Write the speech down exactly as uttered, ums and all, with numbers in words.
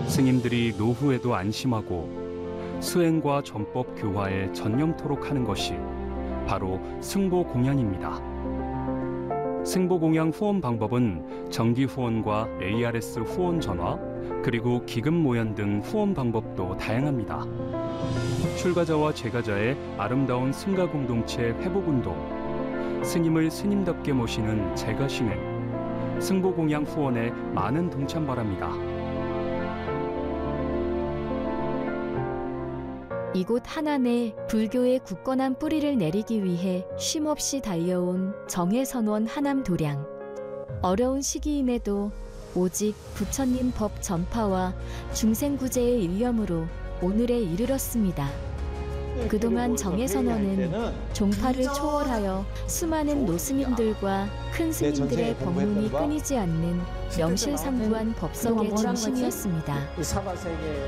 스님들이 노후에도 안심하고 수행과 전법 교화에 전념토록 하는 것이 바로 승보공양입니다. 승보공양 후원 방법은 정기 후원과 에이알에스 후원 전화, 그리고 기금 모연 등 후원 방법도 다양합니다. 출가자와 재가자의 아름다운 승가 공동체 회복운동, 스님을 스님답게 모시는 재가신행, 승보공양 후원에 많은 동참 바랍니다. 이곳 한안에 불교의 굳건한 뿌리를 내리기 위해 쉼없이 달려온 정해선원 하남도량. 어려운 시기임에도 오직 부처님 법 전파와 중생구제의 일념으로 오늘에 이르렀습니다. 그동안 정해선원은 종파를 초월하여 수많은 노스님들과 큰 스님들의 법문이 끊이지 않는 명실상부한 법석의 중심이었습니다.